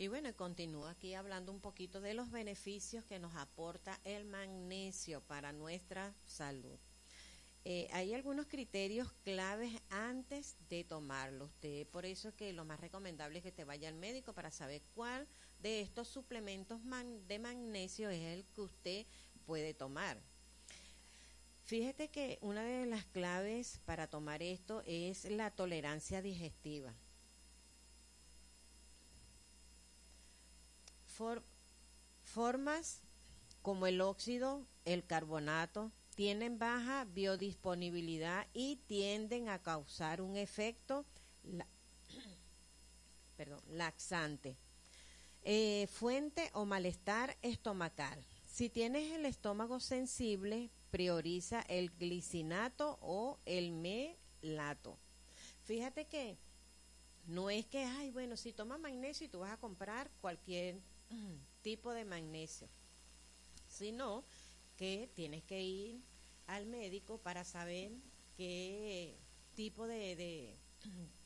Y bueno, continúo aquí hablando un poquito de los beneficios que nos aporta el magnesio para nuestra salud. Hay algunos criterios claves antes de tomarlo. Usted, por eso es que lo más recomendable es que te vaya al médico para saber cuál de estos suplementos de magnesio es el que usted puede tomar. Fíjate que una de las claves para tomar esto es la tolerancia digestiva. For- Formas como el óxido, el carbonato, tienen baja biodisponibilidad y tienden a causar un efecto la- laxante. Fuente o malestar estomacal. Si tienes el estómago sensible, prioriza el glicinato o el melato. Fíjate que no es que, ay, bueno, si tomas magnesio y tú vas a comprar cualquier tipo de magnesio, sino que tienes que ir al médico para saber qué tipo